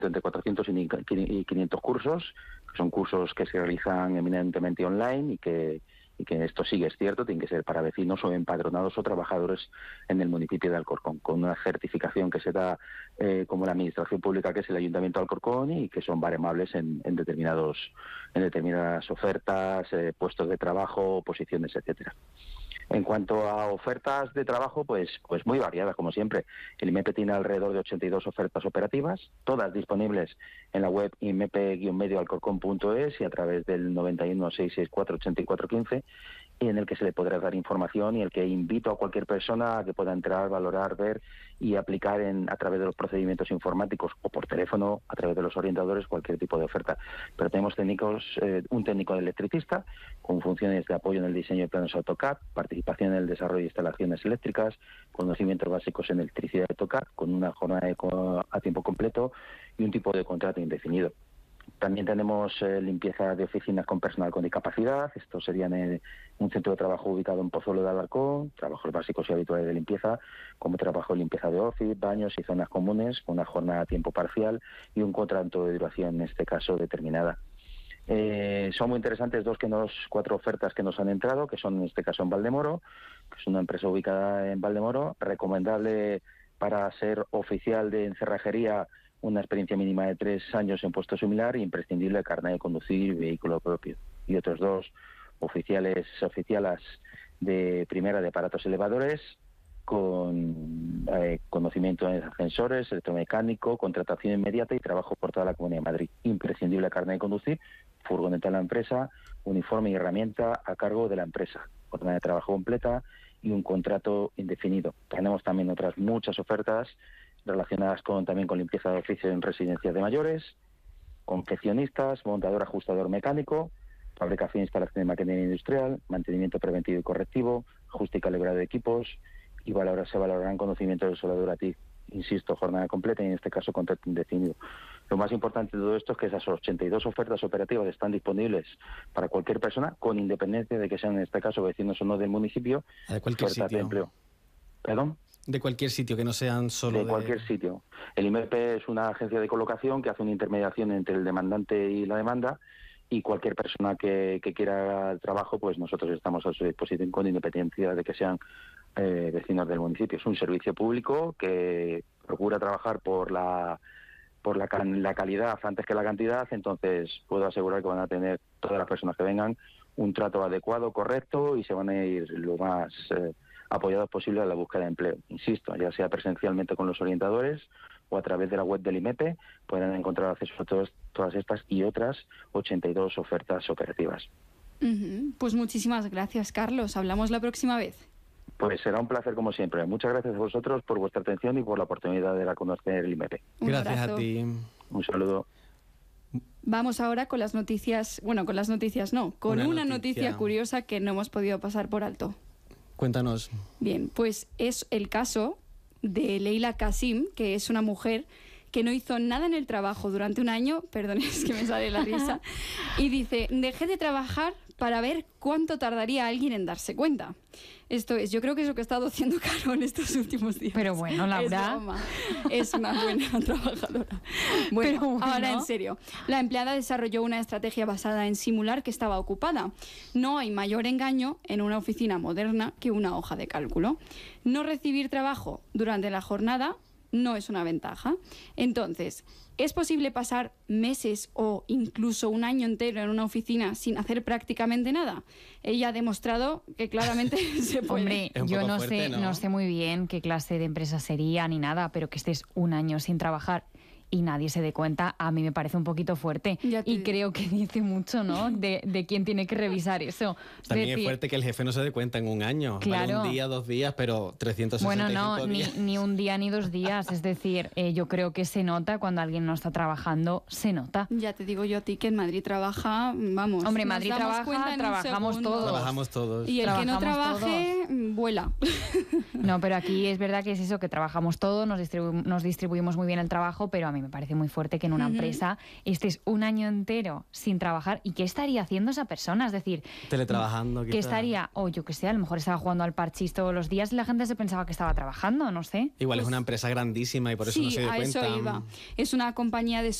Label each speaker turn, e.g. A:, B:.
A: entre 400 y 500 cursos, que son cursos que se realizan eminentemente online y que esto sí que es cierto, tiene que ser para vecinos o empadronados o trabajadores en el municipio de Alcorcón, con una certificación que se da como la administración pública, que es el Ayuntamiento de Alcorcón, y que son baremables en determinadas ofertas, puestos de trabajo, posiciones, etcétera. En cuanto a ofertas de trabajo, pues muy variadas, como siempre. El IMEPE tiene alrededor de 82 ofertas operativas, todas disponibles en la web imepe-medioalcorcón.es y a través del 91 664 8415, y en el que se le podrá dar información, y el que invito a cualquier persona a que pueda entrar, valorar, ver y aplicar a través de los procedimientos informáticos o por teléfono, a través de los orientadores, cualquier tipo de oferta. Pero tenemos un técnico de electricista con funciones de apoyo en el diseño de planos AutoCAD, participación en el desarrollo de instalaciones eléctricas, conocimientos básicos en electricidad de AutoCAD, con una jornada a tiempo completo y un tipo de contrato indefinido. También tenemos limpieza de oficinas con personal con discapacidad. Esto sería en un centro de trabajo ubicado en Pozuelo de Alarcón, trabajos básicos y habituales de limpieza, como trabajo de limpieza de office, baños y zonas comunes, con una jornada a tiempo parcial y un contrato de duración, en este caso, determinada. Son muy interesantes 4 ofertas que nos han entrado, que son en este caso en Valdemoro, que es una empresa ubicada en Valdemoro, recomendable para ser oficial de encerrajería, una experiencia mínima de 3 años en puesto similar, e imprescindible carnet de conducir y vehículo propio. Y otros 2 oficialas de primera de aparatos elevadores, con conocimiento en ascensores, electromecánico, contratación inmediata y trabajo por toda la Comunidad de Madrid. Imprescindible carnet de conducir, furgoneta de la empresa, uniforme y herramienta a cargo de la empresa, jornada de trabajo completa y un contrato indefinido. Tenemos también otras muchas ofertas relacionadas también con limpieza de oficio en residencias de mayores, confeccionistas, montador, ajustador mecánico, fabricación e instalación de maquinaria industrial, mantenimiento preventivo y correctivo, ajuste y calibrado de equipos, y se valorarán conocimientos de soldadura TIC. Insisto, jornada completa y en este caso contrato indefinido. Lo más importante de todo esto es que esas 82 ofertas operativas están disponibles para cualquier persona, con independencia de que sean en este caso vecinos o no del municipio.
B: De cualquier
A: sitio. De empleo. ¿Perdón?
B: De cualquier sitio, que no sean solo
A: de cualquier sitio. El IMEPE es una agencia de colocación que hace una intermediación entre el demandante y la demanda, y cualquier persona que quiera trabajo, pues nosotros estamos a su disposición, con independencia de que sean vecinos del municipio. Es un servicio público que procura trabajar por la calidad antes que la cantidad, entonces puedo asegurar que van a tener todas las personas que vengan un trato adecuado, correcto, y se van a ir lo más apoyados posible a la búsqueda de empleo. Insisto, ya sea presencialmente con los orientadores o a través de la web del IMEPE, podrán encontrar acceso a todas estas y otras 82 ofertas operativas.
C: Pues muchísimas gracias, Carlos. Hablamos la próxima vez.
A: Pues será un placer como siempre. Muchas gracias a vosotros por vuestra atención y por la oportunidad de conocer el IMEPE.
B: Gracias a ti.
A: Un saludo.
C: Vamos ahora con las noticias, con una noticia curiosa que no hemos podido pasar por alto.
B: Cuéntanos.
C: Bien, pues es el caso de Leila Kasim, que es una mujer que no hizo nada en el trabajo durante un año, perdón, es que me sale la risa, y dice, dejé de trabajar para ver cuánto tardaría alguien en darse cuenta. Esto es, yo creo que es lo que ha estado haciendo Caro en estos últimos días.
D: Pero bueno, Laura...
C: Es una buena trabajadora. Bueno, ahora en serio. La empleada desarrolló una estrategia basada en simular que estaba ocupada. No hay mayor engaño en una oficina moderna que una hoja de cálculo. No recibir trabajo durante la jornada no es una ventaja. Entonces, ¿es posible pasar meses o incluso un año entero en una oficina sin hacer prácticamente nada? Ella ha demostrado que claramente se puede.
D: Hombre, yo no sé muy bien qué clase de empresa sería ni nada, pero que estés un año sin trabajar y nadie se dé cuenta, a mí me parece un poquito fuerte. Y creo que dice mucho, ¿no?, de quién tiene que revisar eso.
B: También es fuerte que el jefe no se dé cuenta en un año.
D: Claro.
B: Vale, un día, 2 días, pero 365 días.
D: Ni un día ni 2 días. Es decir, yo creo que se nota cuando alguien no está trabajando, se nota.
C: Ya te digo yo a ti que en Madrid trabaja, vamos.
D: Hombre, en Madrid trabajamos todos.
B: Trabajamos todos.
C: Y el que no trabaje, vuela.
D: No, pero aquí es verdad que es eso, que trabajamos todos, nos distribuimos muy bien el trabajo, pero a mí mí me parece muy fuerte que en una empresa estés un año entero sin trabajar. ¿Y qué estaría haciendo esa persona? Es decir,
B: teletrabajando.
D: ¿Qué estaría? O yo qué sé, a lo mejor estaba jugando al parchís todos los días y la gente se pensaba que estaba trabajando, no sé.
B: Igual es una empresa grandísima y por eso no se dio cuenta.
C: Sí, a eso iba. Es una compañía de